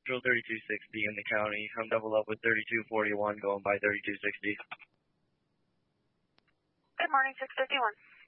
Central 3260 in the county. Come double up with 3241 going by 3260. Good morning, 651.